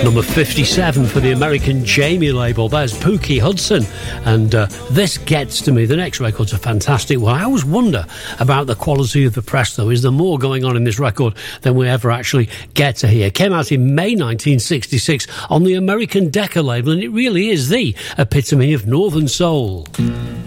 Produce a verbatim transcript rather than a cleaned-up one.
Number fifty-seven for the American Jamie label. There's Pookie Hudson. And uh, This Gets to Me. The next record's a fantastic one. I always wonder about the quality of the press, though. Is there more going on in this record than we ever actually get to hear? It came out in May nineteen sixty-six on the American Decca label, and it really is the epitome of Northern Soul.